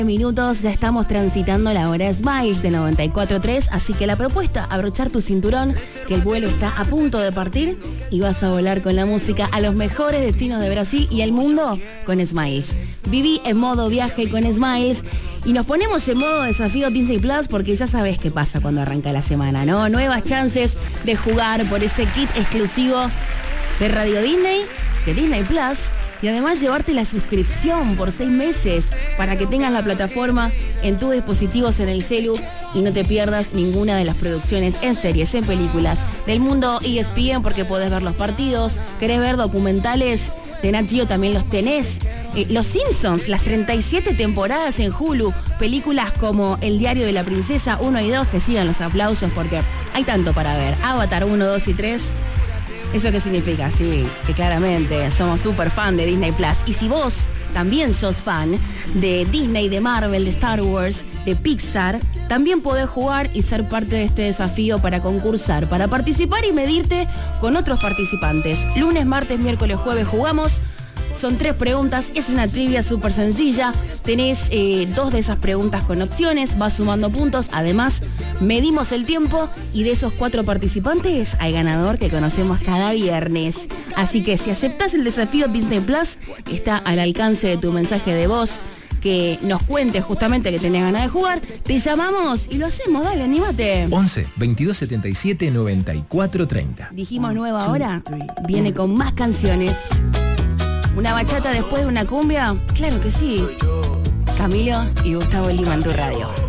Minutos, ya estamos transitando la hora Smiles de 94.3, así que la propuesta, abrochar tu cinturón, que el vuelo está a punto de partir y vas a volar con la música a los mejores destinos de Brasil y el mundo con Smiles. Viví en modo viaje con Smiles y nos ponemos en modo desafío Disney Plus porque ya sabes qué pasa cuando arranca la semana, ¿no? Nuevas chances de jugar por ese kit exclusivo de Radio Disney, de Disney Plus. Y además llevarte la suscripción por 6 meses para que tengas la plataforma en tus dispositivos en el celu y no te pierdas ninguna de las producciones en series, en películas del mundo ESPN porque podés ver los partidos, querés ver documentales de Nat Geo, también los tenés. Los Simpsons, las 37 temporadas en Hulu, películas como El diario de la princesa 1 y 2, que sigan los aplausos porque hay tanto para ver. Avatar 1, 2 y 3. ¿Eso qué significa? Sí, que claramente somos súper fan de Disney Plus. Y si vos también sos fan de Disney, de Marvel, de Star Wars, de Pixar, también podés jugar y ser parte de este desafío para concursar, para participar y medirte con otros participantes. Lunes, martes, miércoles, jueves jugamos. Son 3 preguntas, es una trivia súper sencilla. Tenés 2 de esas preguntas con opciones, vas sumando puntos. Además, medimos el tiempo y de esos 4 participantes hay ganador que conocemos cada viernes. Así que si aceptás el desafío Disney Plus, está al alcance de tu mensaje de voz. Que nos cuentes justamente que tenés ganas de jugar, te llamamos y lo hacemos, dale, anímate. 11 22 77 94 30. Dijimos nueva hora, viene con más canciones. ¿Una bachata después de una cumbia? Claro que sí. Camilo y Gustavo Lima en tu radio.